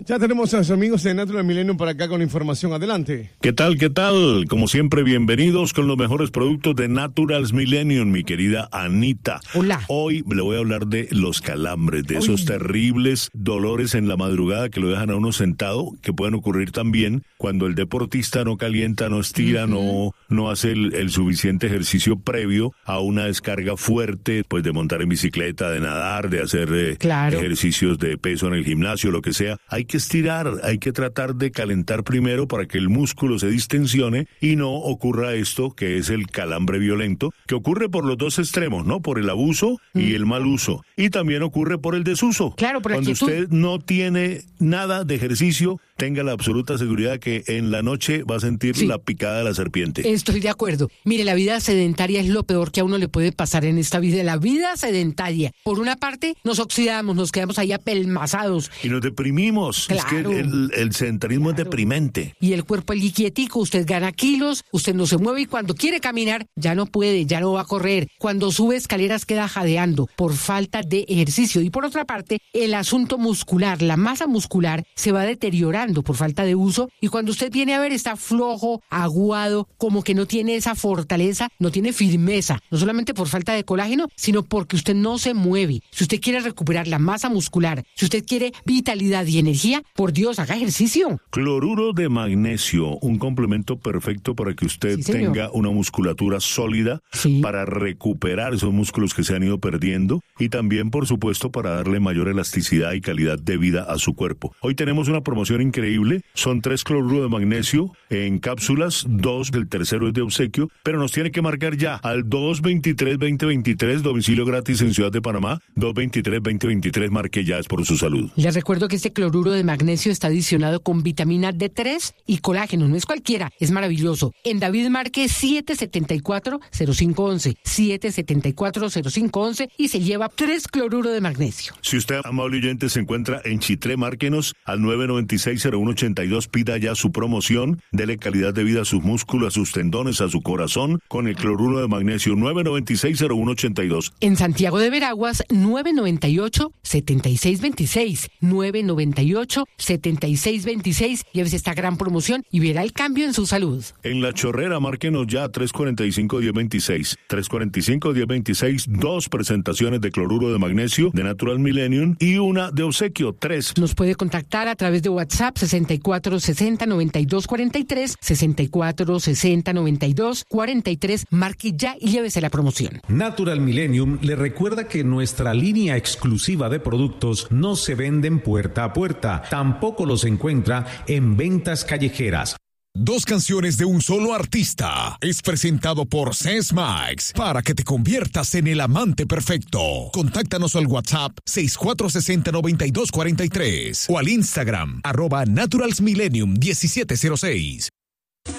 Ya tenemos a los amigos de Natural Millennium por acá con información. Adelante. ¿Qué tal? ¿Qué tal? Como siempre, bienvenidos con los mejores productos de Naturals Millennium, mi querida Anita. Hola. Hoy le voy a hablar de los calambres, de esos terribles dolores en la madrugada que lo dejan a uno sentado, que pueden ocurrir también cuando el deportista no calienta, no estira, no hace el suficiente ejercicio previo a una descarga fuerte, pues de montar en bicicleta, de nadar, de hacer ejercicios de peso en el gimnasio, lo que sea. Hay que estirar, hay que tratar de calentar primero para que el músculo se distensione y no ocurra esto que es el calambre violento, que ocurre por los dos extremos, ¿no? Por el abuso y el mal uso. Y también ocurre por el desuso. Claro, por cuando usted no tiene nada de ejercicio, tenga la absoluta seguridad que en la noche va a sentir la picada de la serpiente. Estoy de acuerdo. Mire, la vida sedentaria es lo peor que a uno le puede pasar en esta vida. La vida sedentaria. Por una parte, nos oxidamos, nos quedamos ahí apelmazados. Y nos deprimimos. Claro. Es que el sedentarismo es deprimente. Y el cuerpo allí quietico, usted gana kilos, usted no se mueve y cuando quiere caminar ya no puede, ya no va a correr. Cuando sube escaleras queda jadeando por falta de ejercicio. Y por otra parte, el asunto muscular, la masa muscular se va deteriorando por falta de uso y cuando usted viene a ver está flojo, aguado, como que no tiene esa fortaleza, no tiene firmeza, no solamente por falta de colágeno, sino porque usted no se mueve. Si usted quiere recuperar la masa muscular, si usted quiere vitalidad y energía, por Dios, haga ejercicio. Cloruro de magnesio, un complemento perfecto para que usted tenga una musculatura sólida, para recuperar esos músculos que se han ido perdiendo y también, por supuesto, para darle mayor elasticidad y calidad de vida a su cuerpo. Hoy tenemos una promoción increíble, son 3 cloruros de magnesio en cápsulas, 2 del tercero es de obsequio, pero nos tiene que marcar ya al 223-2023, domicilio gratis en Ciudad de Panamá, 223-2023, marque ya, es por su salud. Les recuerdo que este cloruro de magnesio está adicionado con vitamina D3 y colágeno, no es cualquiera, es maravilloso. En David marque 774-0511, 774-0511 y se lleva 3 cloruro de magnesio. Si usted, amable oyente, se encuentra en Chitré, márquenos al 996-0182, pida ya su promoción, dele calidad de vida a sus músculos, a sus tendones, a su corazón, con el cloruro de magnesio, 996-0182. En Santiago de Veraguas, 998-7626, 998-7626, llévese esta gran promoción y verá el cambio en su salud. En La Chorrera, márquenos ya 345-1026, 345-1026, 2 presentaciones de cloruro de magnesio de Natural Millennium y una de obsequio, 3. Nos puede contactar a través de WhatsApp 6460-9243, 6460-9243, marque ya y llévese la promoción. Natural Millennium le recuerda que nuestra línea exclusiva de productos no se venden puerta a puerta, tampoco los encuentra en ventas callejeras. 2 canciones de un solo artista es presentado por Sesmax para que te conviertas en el amante perfecto. Contáctanos al WhatsApp 6460-9243 o al Instagram @naturalsmillennium1706.